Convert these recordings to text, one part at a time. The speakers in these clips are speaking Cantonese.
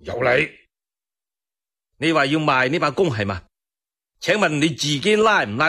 有禮，你話要賣呢把弓係嘛？請問你自己拉唔拉？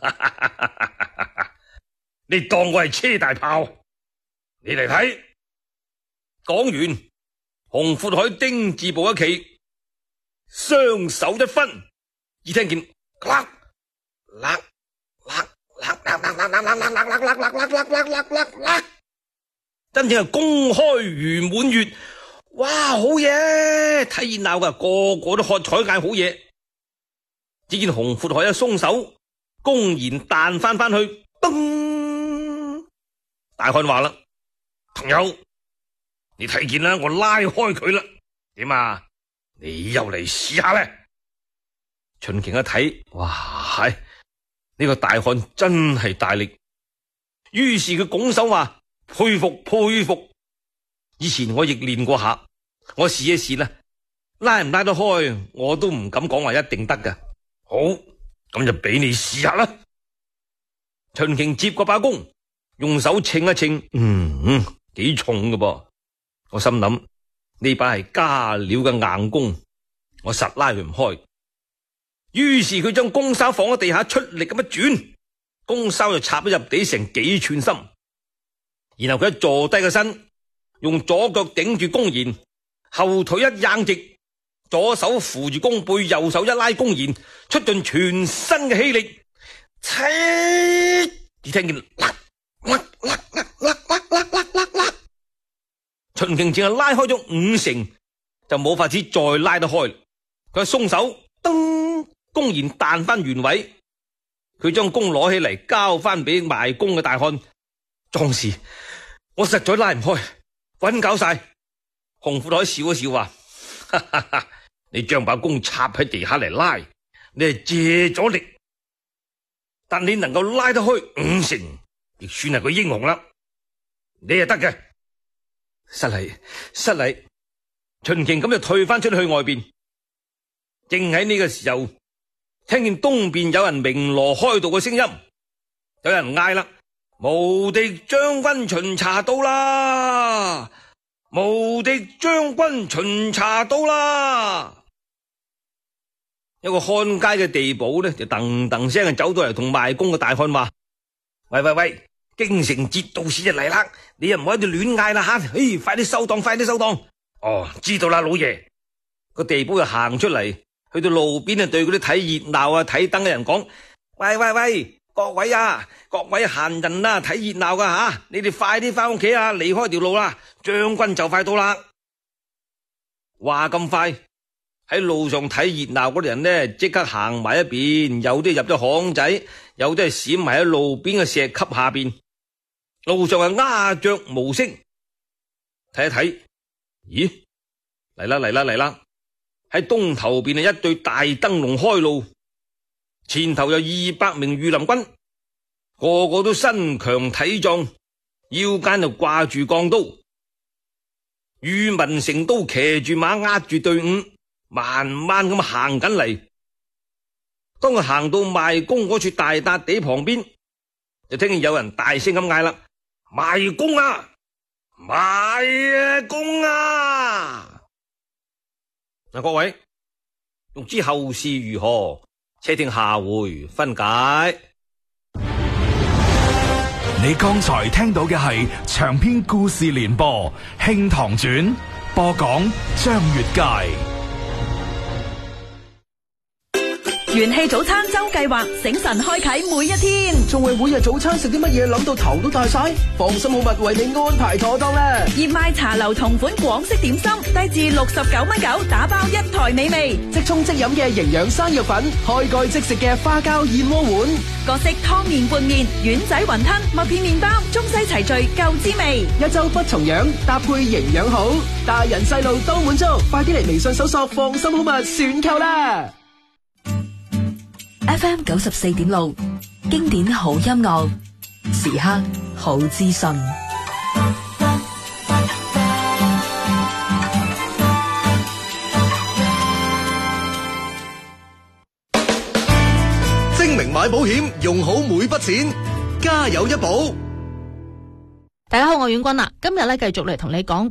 你當我係車大炮？你嚟睇。講完，洪闊海丁字步一企，雙手一分，只聽見啦啦啦啦啦啦啦啦啦啦啦啦啦啦啦啦，真正係公開圓滿月。哇，好嘢！睇熱鬧噶，個個都喝彩嗌好嘢。只見洪闊海一鬆手，公然彈翻去，噔！大漢話啦，朋友，你睇見啦，我拉開佢啦，點啊？你又嚟試下咧？秦瓊一睇，哇，呢個大漢真係大力。於是佢拱手話：佩服佩服。以前我亦練過下，我試一試啦，拉唔拉得開，我都唔敢講話一定得噶。好，咁就俾你試下啦。秦瓊接過把弓，用手稱一稱，幾重噶噃。我心諗呢把係加料嘅硬弓，我實拉佢唔開。於是佢將弓梢放喺地下，出力咁一轉，弓梢就插咗入地成幾寸深。然後佢一坐低個身，用左腳頂住弓弦，後腿一硬直，左手扶住弓背，右手一拉弓弦，出盡全身嘅氣力，只聽見啦啦啦啦啦啦啦啦啦，秦瓊淨係拉開咗5成，就冇法子再拉得開。佢一鬆手，噔，弓弦彈翻原位。佢將弓攞起嚟，交翻俾賣弓嘅大漢。壯士，我實在拉唔開，滾搞晒。洪闊海笑一笑話：哈哈哈，你將把弓插喺地下嚟拉，你係借咗力，但你能夠拉得開5成，亦算係個英雄啦。你係得嘅。失禮失禮。秦瓊咁就退翻出去外邊。正喺呢個時候，聽見東邊有人鳴鑼開道嘅聲音，有人嗌啦：無敵將軍巡查到啦！無敵將軍巡查到啦！有個看街嘅地保呢，就噔噔聲走到嚟同賣弓嘅大漢話：喂喂喂，京城節度使就嚟啦，你又唔好喺度亂嗌啦吓！快啲收檔，快啲收檔！哦，知道啦，老爺。個地保就行出嚟，去到路邊啊，對嗰啲睇熱鬧啊、睇燈嘅人講：喂喂喂，各位啊，各位閒人啊，睇熱鬧噶吓，你哋快啲翻屋企啊，離開條路啦，將軍就快到啦。話咁快，喺路上睇熱鬧嗰啲人呢，即刻行埋一邊，有啲入咗巷仔，有啲係閃埋喺路邊嘅石級下邊。路上係鴉雀無聲。睇一睇，咦，嚟啦嚟啦嚟啦！喺東頭邊係一對大燈籠開路，前頭有200名御林軍，個個都身強體壯，腰間就掛住鋼刀。御民乘刀騎住馬壓住隊伍，慢慢咁行緊嚟。當佢行到賣弓嗰處大笪地旁邊，就聽見有人大聲咁嗌啦：賣弓啊！賣弓啊！嗱，各位，欲知後事如何，且聽下回分解。 你剛才聽到嘅係長篇故事連播《慶堂傳》，播講張月佳。 元氣早餐周計劃，醒神開啟每一天。 仲為每日早餐食啲乜嘢諗到頭都大晒？放心好物為你安排妥當啦！ 熱賣茶樓同款廣式點心，低至69蚊9，打包一台美味。 即沖即飲嘅營養生肉粉，開蓋即食嘅花膠燕窩碗， 各式湯麵拌麵、丸仔雲吞、麥片麵包，中西齊聚夠滋味。 一周不重樣，搭配營養好，大人細路都滿足。快啲嚟微信搜索放心好物選購啦 ！FM 94.6，經典好音樂，時刻好資訊。 精明買保險，用好每筆錢，家有一保。 大家好，我婉君啦，今日咧繼續嚟同你講。